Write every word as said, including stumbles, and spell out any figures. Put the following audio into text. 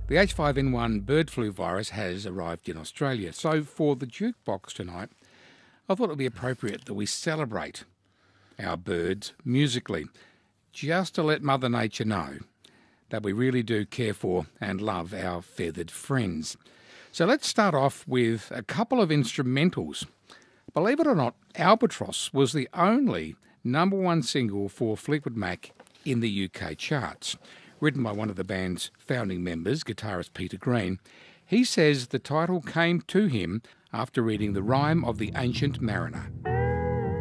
The H five N one bird flu virus has arrived in Australia. So for the jukebox tonight, I thought it would be appropriate that we celebrate our birds musically, just to let Mother Nature know that we really do care for and love our feathered friends. So let's start off with a couple of instrumentals. Believe it or not, Albatross was the only number one single for Fleetwood Mac in the U K charts. Written by one of the band's founding members, guitarist Peter Green. He says the title came to him after reading The Rime of the Ancient Mariner.